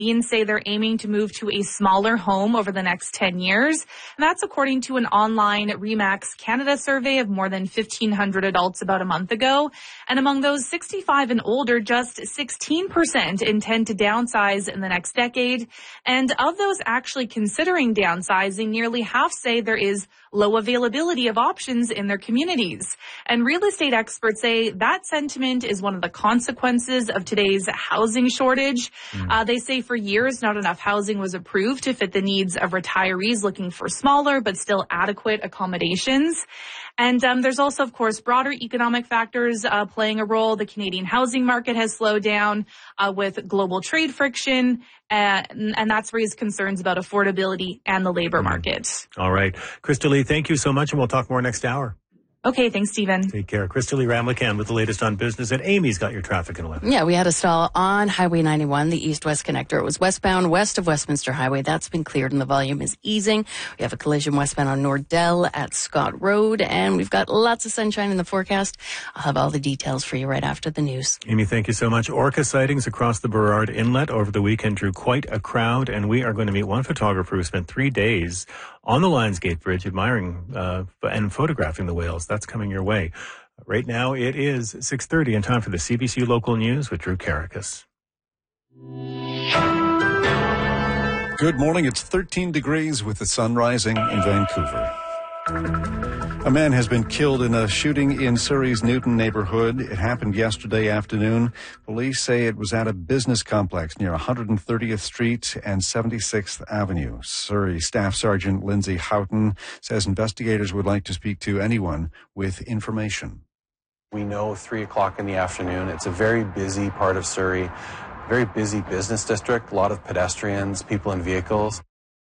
Canadians say they're aiming to move to a smaller home over the next 10 years. And that's according to an online RE/MAX Canada survey of more than 1,500 adults about a month ago. And among those 65 and older, just 16% intend to downsize in the next decade. And of those actually considering downsizing, nearly half say there is low availability of options in their communities. And real estate experts say that sentiment is one of the consequences of today's housing shortage. They say for years, not enough housing was approved to fit the needs of retirees looking for smaller but still adequate accommodations. And there's also, of course, broader economic factors playing a role. The Canadian housing market has slowed down with global trade friction, and that's raised concerns about affordability and the labor market. All right. Krista Lee, thank you so much, and we'll talk more next hour. Okay, thanks, Stephen. Take care. Krista Lee Ramlichan with the latest on business. And Amy's got your traffic in 11. Yeah, we had a stall on Highway 91, the east-west connector. It was westbound west of Westminster Highway. That's been cleared and the volume is easing. We have a collision westbound on Nordell at Scott Road, and we've got lots of sunshine in the forecast. I'll have all the details for you right after the news. Amy, thank you so much. Orca sightings across the Burrard Inlet over the weekend drew quite a crowd, and we are going to meet one photographer who spent 3 days on the Lionsgate Bridge admiring and photographing the whales. That's coming your way. Right now it is 6:30 and time for the CBC Local News with Drew Caracas. Good morning. It's 13 degrees with the sun rising in Vancouver. A man has been killed in a shooting in Surrey's Newton neighborhood. It happened yesterday afternoon. Police say it was at a business complex near 130th Street and 76th Avenue. Surrey Staff Sergeant Lindsay Houghton says investigators would like to speak to anyone with information. We know 3 o'clock in the afternoon. It's a very busy part of Surrey, very busy business district, a lot of pedestrians, people in vehicles.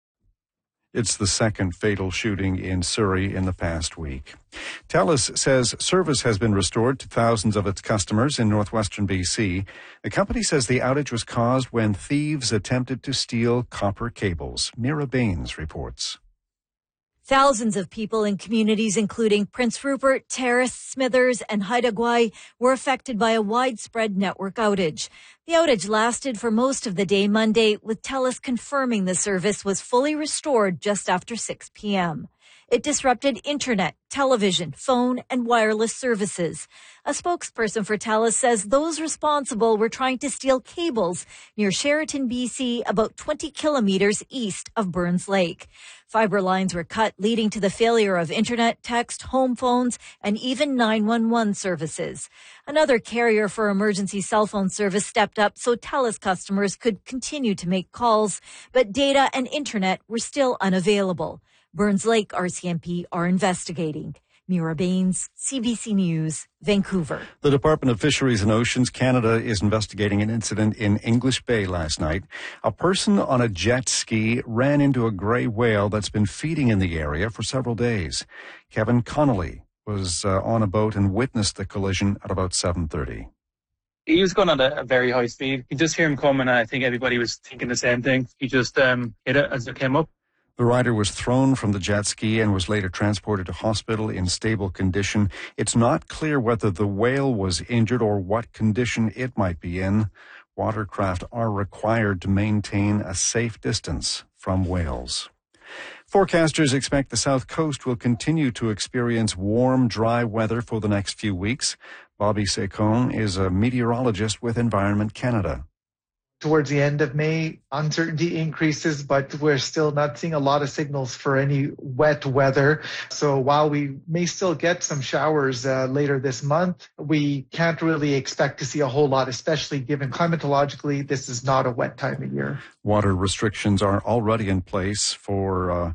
It's the second fatal shooting in Surrey in the past week. TELUS says service has been restored to thousands of its customers in northwestern BC. The company says the outage was caused when thieves attempted to steal copper cables. Mira Baines reports. Thousands of people in communities including Prince Rupert, Terrace, Smithers, and Haida Gwaii were affected by a widespread network outage. The outage lasted for most of the day Monday, with TELUS confirming the service was fully restored just after 6 p.m. It disrupted internet, television, phone, and wireless services. A spokesperson for TELUS says those responsible were trying to steal cables near Sheraton, BC, about 20 kilometers east of Burns Lake. Fiber lines were cut, leading to the failure of internet, text, home phones, and even 911 services. Another carrier for emergency cell phone service stepped up so TELUS customers could continue to make calls, but data and internet were still unavailable. Burns Lake RCMP are investigating. Mira Baines, CBC News, Vancouver. The Department of Fisheries and Oceans Canada is investigating an incident in English Bay last night. A person on a jet ski ran into a gray whale that's been feeding in the area for several days. Kevin Connolly was on a boat and witnessed the collision at about 7:30. He was going at a very high speed. You just hear him coming, and I think everybody was thinking the same thing. He just hit it as it came up. The rider was thrown from the jet ski and was later transported to hospital in stable condition. It's not clear whether the whale was injured or what condition it might be in. Watercraft are required to maintain a safe distance from whales. Forecasters expect the South Coast will continue to experience warm, dry weather for the next few weeks. Bobby Secon is a meteorologist with Environment Canada. Towards the end of May, uncertainty increases, but we're still not seeing a lot of signals for any wet weather. So while we may still get some showers later this month, we can't really expect to see a whole lot, especially given climatologically, this is not a wet time of year. Water restrictions are already in place for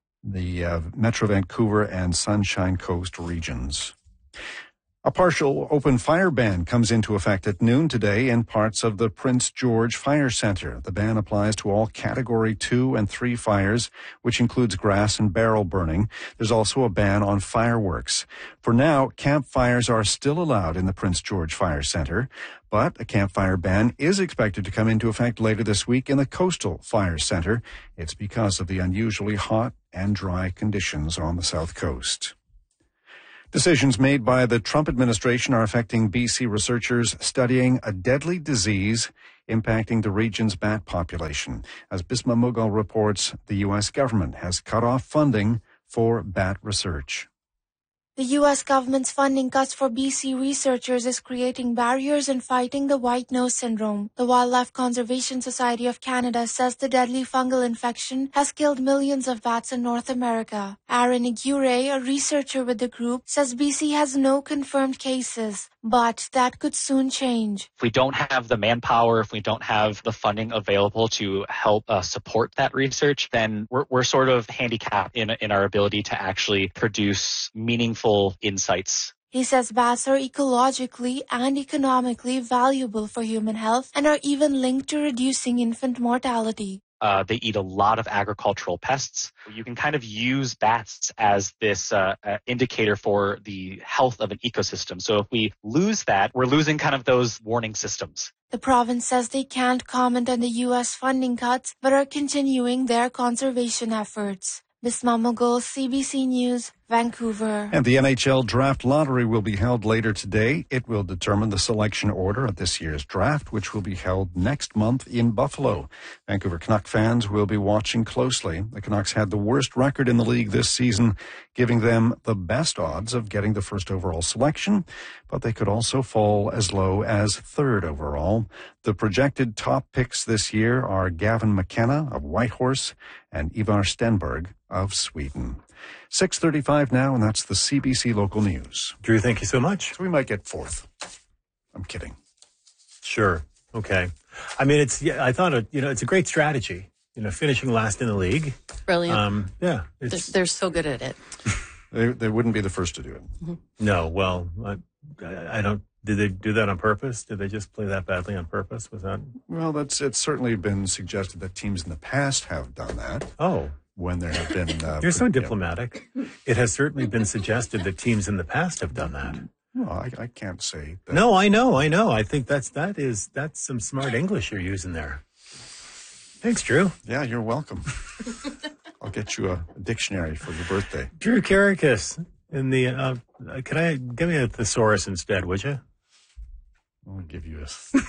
the Metro Vancouver and Sunshine Coast regions. A partial open fire ban comes into effect at noon today in parts of the Prince George Fire Centre. The ban applies to all Category 2 and 3 fires, which includes grass and barrel burning. There's also a ban on fireworks. For now, campfires are still allowed in the Prince George Fire Centre, but a campfire ban is expected to come into effect later this week in the Coastal Fire Centre. It's because of the unusually hot and dry conditions on the South Coast. Decisions made by the Trump administration are affecting BC researchers studying a deadly disease impacting the region's bat population. As Bisma Mughal reports, the U.S. government has cut off funding for bat research. The U.S. government's funding cuts for BC researchers is creating barriers in fighting the white nose syndrome. The Wildlife Conservation Society of Canada says the deadly fungal infection has killed millions of bats in North America. Aaron Igure, a researcher with the group, says BC has no confirmed cases, but that could soon change. If we don't have the manpower, if we don't have the funding available to help support that research, then we're sort of handicapped in our ability to actually produce meaningful insights. He says bats are ecologically and economically valuable for human health and are even linked to reducing infant mortality. They eat a lot of agricultural pests. You can kind of use bats as this indicator for the health of an ecosystem. So if we lose that, we're losing kind of those warning systems. The province says they can't comment on the U.S. funding cuts, but are continuing their conservation efforts. Bisma Mughal, CBC News, Vancouver. And the NHL Draft Lottery will be held later today. It will determine the selection order of this year's draft, which will be held next month in Buffalo. Vancouver Canuck fans will be watching closely. The Canucks had the worst record in the league this season, giving them the best odds of getting the first overall selection, but they could also fall as low as third overall. The projected top picks this year are Gavin McKenna of Whitehorse and Ivar Stenberg of Sweden. 6:35 now, and that's the CBC Local News. Drew, thank you so much. So we might get fourth. I'm kidding. Sure. Okay. I mean, I thought it's a great strategy. Finishing last in the league. Brilliant. Yeah. They're so good at it. They wouldn't be the first to do it. Mm-hmm. No. Well, I don't. Did they do that on purpose? Did they just play that badly on purpose? Was that? Well, it's certainly been suggested that teams in the past have done that. Oh. When there have been... You're so diplomatic. It has certainly been suggested that teams in the past have done that. Well, I can't say that. No, I know. I think that's some smart English you're using there. Thanks, Drew. Yeah, you're welcome. I'll get you a dictionary for your birthday. Drew Caracas in the... give me a thesaurus instead, would you? I'll give you a...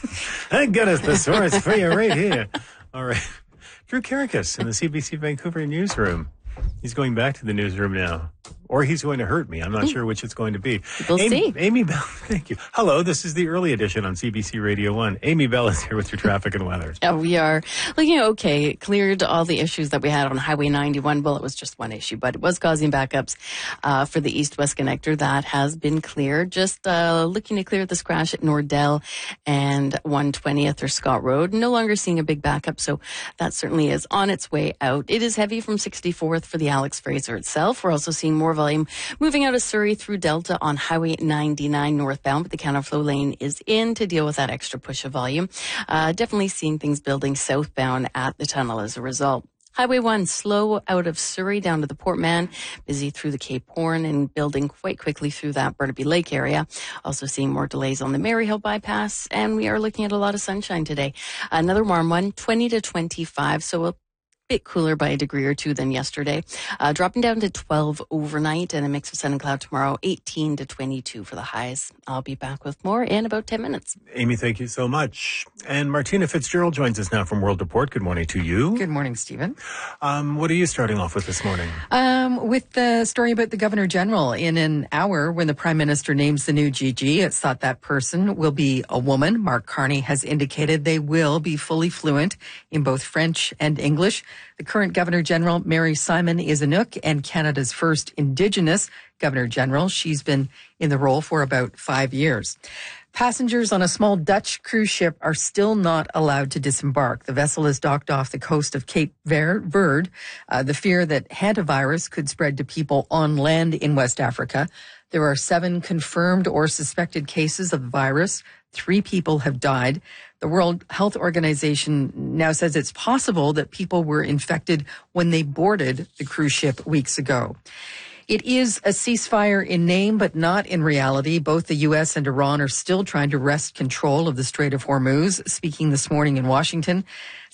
I got a thesaurus for you right here. All right. Drew Caracas in the CBC Vancouver newsroom. He's going back to the newsroom now. Or he's going to hurt me. I'm not sure which it's going to be. We'll see. Amy Bell, thank you. Hello, this is the early edition on CBC Radio 1. Amy Bell is here with your traffic and weather. We are looking okay. Cleared all the issues that we had on Highway 91. Well, it was just one issue, but it was causing backups for the east-west connector. That has been cleared. Just looking to clear this crash at Nordell and 120th or Scott Road. No longer seeing a big backup, so that certainly is on its way out. It is heavy from 64th for the Alex Fraser itself. We're also seeing more volume moving out of Surrey through Delta on Highway 99 northbound, but the counterflow lane is in to deal with that extra push of volume. Definitely seeing things building southbound at the tunnel as a result. Highway 1, slow out of Surrey down to the Port Mann, busy through the Cape Horn and building quite quickly through that Burnaby Lake area. Also seeing more delays on the Maryhill bypass, and we are looking at a lot of sunshine today. Another warm one, 20 to 25, so a bit cooler by a degree or two than yesterday. Dropping down to 12 overnight and a mix of sun and cloud tomorrow, 18 to 22 for the highs. I'll be back with more in about 10 minutes. Amy, thank you so much. And Martina Fitzgerald joins us now from World Report. Good morning to you. Good morning, Stephen. What are you starting off with this morning? With the story about the Governor General. In an hour, when the Prime Minister names the new GG, it's thought that person will be a woman. Mark Carney has indicated they will be fully fluent in both French and English. The current Governor General, Mary Simon, is Inuk and Canada's first Indigenous Governor General. She's been in the role for about 5 years. Passengers on a small Dutch cruise ship are still not allowed to disembark. The vessel is docked off the coast of Cape Verde. The fear that hantavirus could spread to people on land in West Africa. There are 7 confirmed or suspected cases of the virus. 3 people have died. The World Health Organization now says it's possible that people were infected when they boarded the cruise ship weeks ago. It is a ceasefire in name, but not in reality. Both the U.S. and Iran are still trying to wrest control of the Strait of Hormuz. Speaking this morning in Washington,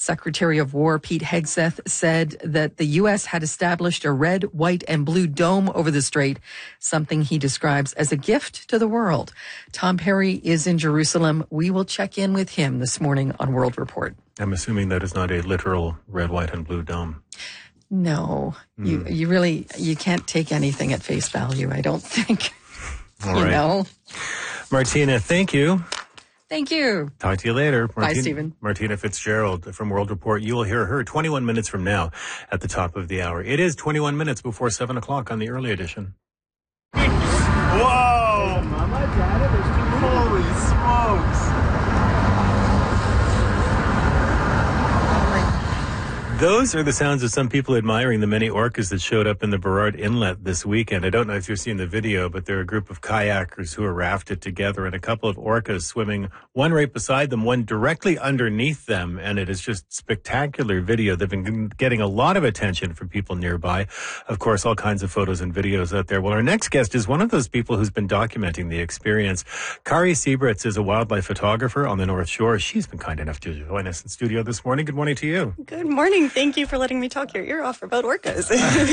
Secretary of War Pete Hegseth said that the U.S. had established a red, white, and blue dome over the strait, something he describes as a gift to the world. Tom Perry is in Jerusalem. We will check in with him this morning on World Report. I'm assuming that is not a literal red, white, and blue dome. No, you really can't take anything at face value, I don't think. All right. Know. Martina, thank you. Thank you. Talk to you later. Bye, Stephen. Martina Fitzgerald from World Report. You will hear her 21 minutes from now at the top of the hour. It is 21 minutes before 7 o'clock on the early edition. Whoa! Holy smokes! Those are the sounds of some people admiring the many orcas that showed up in the Burrard Inlet this weekend. I don't know if you've seen the video, but there are a group of kayakers who are rafted together and a couple of orcas swimming, one right beside them, one directly underneath them. And it is just spectacular video. They've been getting a lot of attention from people nearby. Of course, all kinds of photos and videos out there. Well, our next guest is one of those people who's been documenting the experience. Kari Siebretz is a wildlife photographer on the North Shore. She's been kind enough to join us in studio this morning. Good morning to you. Good morning. Thank you for letting me talk your ear off about orcas.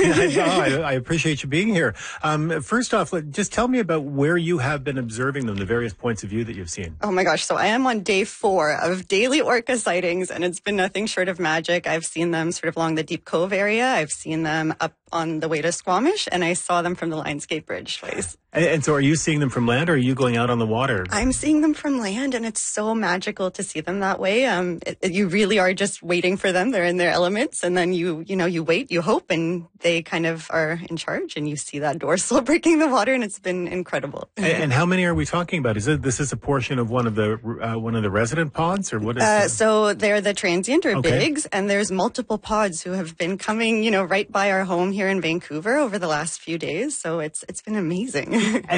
I appreciate you being here. First off, just tell me about where you have been observing them, the various points of view that you've seen. Oh my gosh. So I am on day 4 of daily orca sightings, and it's been nothing short of magic. I've seen them sort of along the Deep Cove area. I've seen them up on the way to Squamish, and I saw them from the Lionsgate Bridge twice. And so are you seeing them from land, or are you going out on the water? I'm seeing them from land, and it's so magical to see them that way. You really are just waiting for them. They're in their elements, and then you wait, you hope, and they kind of are in charge, and you see that dorsal breaking the water, and it's been incredible. And how many are we talking about? This is a portion of one of the resident pods, or what is so they're the transient or bigs, and there's multiple pods who have been coming, right by our home here in Vancouver over the last few days. So it's been amazing.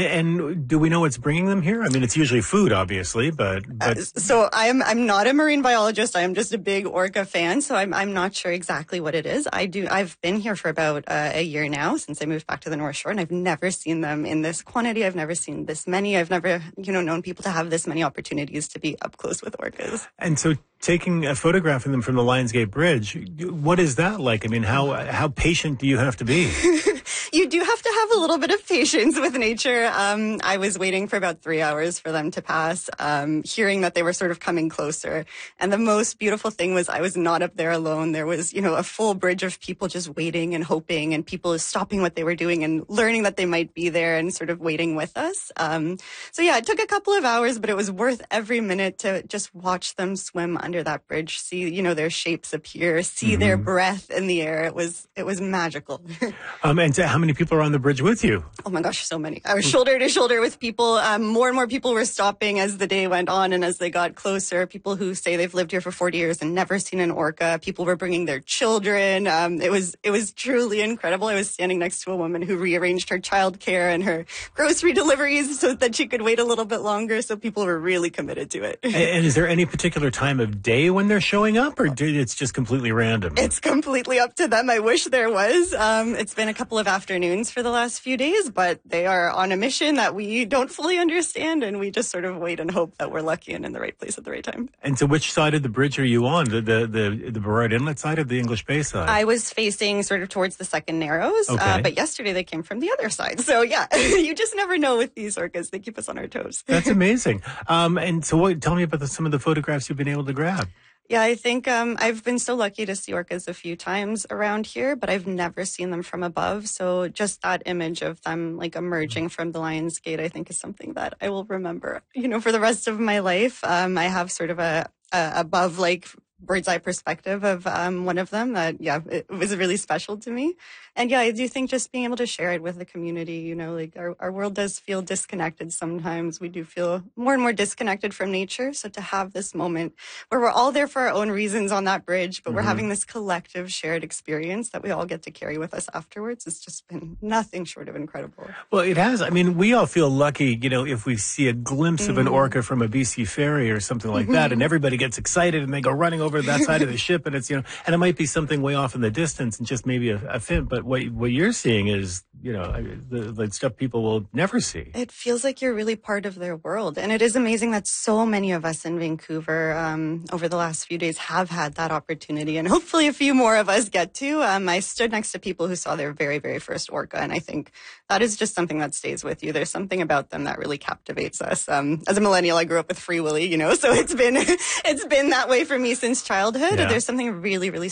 And do we know what's bringing them here? I mean, it's usually food, obviously, but... So I'm not a marine biologist. I am just a big orca fan. So I'm not sure exactly what it is. I've been here for about a year now since I moved back to the North Shore, and I've never seen them in this quantity. I've never seen this many. I've never, known people to have this many opportunities to be up close with orcas. And so photographing them from the Lionsgate Bridge, what is that like? I mean, how patient do you have to be? You do have to have a little bit of patience with nature. I was waiting for about 3 hours for them to pass, hearing that they were sort of coming closer. And the most beautiful thing was I was not up there alone. There was, a full bridge of people just waiting and hoping, and people stopping what they were doing and learning that they might be there and sort of waiting with us. So yeah, it took a couple of hours, but it was worth every minute to just watch them swim under that bridge, see, their shapes appear, see their breath in the air. It was magical. And so how many people are on the bridge with you? Oh my gosh, so many. I was shoulder to shoulder with people. More and more people were stopping as the day went on and as they got closer. People who say they've lived here for 40 years and never seen an orca. People were bringing their children. It was truly incredible. I was standing next to a woman who rearranged her childcare and her grocery deliveries so that she could wait a little bit longer. So people were really committed to it. And is there any particular time of day when they're showing up, or it's just completely random? It's completely up to them. I wish there was. It's been a couple of afternoons for the last few days, but they are on a mission that we don't fully understand, and we just sort of wait and hope that we're lucky and in the right place at the right time. And so which side of the bridge are you on? The Burrard Inlet side or the English Bay side? I was facing sort of towards the Second Narrows, but yesterday they came from the other side. So yeah, you just never know with these orcas. They keep us on our toes. That's amazing. And so tell me about some of the photographs you've been able to grab. Yeah, I think I've been so lucky to see orcas a few times around here, but I've never seen them from above. So just that image of them like emerging from the Lionsgate, I think is something that I will remember, for the rest of my life. I have sort of a above like bird's eye perspective of one of them that, it was really special to me. And yeah, I do think just being able to share it with the community, like our world does feel disconnected sometimes. We do feel more and more disconnected from nature. So to have this moment where we're all there for our own reasons on that bridge, but we're having this collective shared experience that we all get to carry with us afterwards, it's just been nothing short of incredible. Well, it has. I mean, we all feel lucky, if we see a glimpse of an orca from a BC ferry or something like that, and everybody gets excited and they go running over over that side of the ship, and it's, and it might be something way off in the distance and just maybe a fin. But what you're seeing is, the stuff people will never see. It feels like you're really part of their world. And it is amazing that so many of us in Vancouver over the last few days have had that opportunity. And hopefully a few more of us get to. I stood next to people who saw their very, very first orca. And I think that is just something that stays with you. There's something about them that really captivates us. As a millennial, I grew up with Free Willy, so it's been that way for me since childhood. Yeah. There's something really, really